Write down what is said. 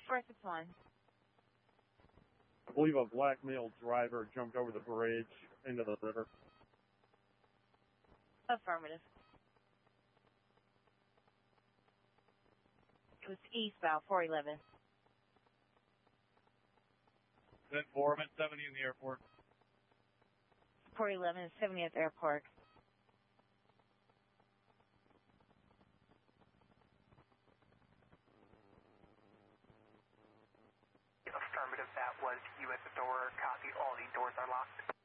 461. I believe a black male driver jumped over the bridge into the river. Affirmative. It was eastbound 411. 10-4, I'm at 70 in the airport. 411 and 70th Airport. Affirmative, that was you at the door. Copy, all the doors are locked.